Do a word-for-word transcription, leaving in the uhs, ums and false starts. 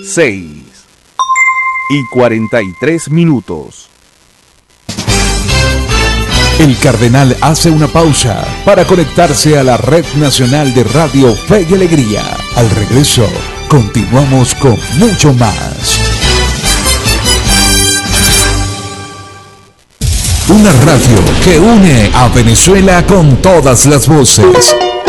seis y cuarenta y tres minutos. El Cardenal hace una pausa para conectarse a la Red Nacional de Radio Fe y Alegría. Al regreso, continuamos con mucho más. Una radio que une a Venezuela con todas las voces.